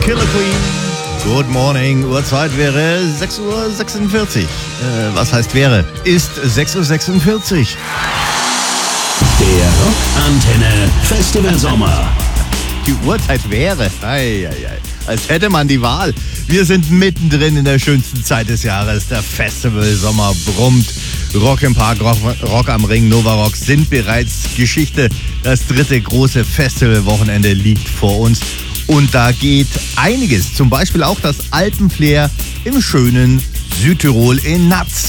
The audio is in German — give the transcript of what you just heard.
Killer Queen. Good morning. Uhrzeit wäre 6:46 Uhr. Was heißt wäre? Ist 6:46 Uhr. Der Rockantenne Festival Sommer. Die Uhrzeit wäre. Ei. Als hätte man die Wahl. Wir sind mittendrin in der schönsten Zeit des Jahres. Der Festival Sommer brummt. Rock im Park, Rock am Ring, Nova Rocks sind bereits Geschichte. Das dritte große Festivalwochenende liegt vor uns. Und da geht einiges. Zum Beispiel auch das Alpenflair im schönen Südtirol in Natz.